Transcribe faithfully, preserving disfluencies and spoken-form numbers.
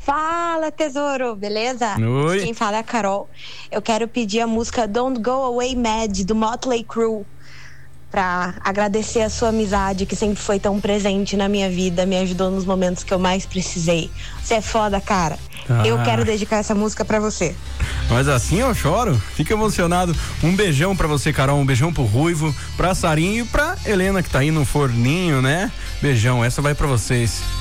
Fala, tesouro, beleza? Oi. Quem fala é a Carol. Eu quero pedir a música Don't Go Away Mad, do Motley Crue, pra agradecer a sua amizade, que sempre foi tão presente na minha vida, me ajudou nos momentos que eu mais precisei. Você é foda, cara. Ah. Eu quero dedicar essa música pra você. Mas assim eu choro, fico emocionado. Um beijão pra você, Carol, um beijão pro Ruivo, pra Sarinho e pra Helena, que tá aí no forninho, né? Beijão, essa vai pra vocês.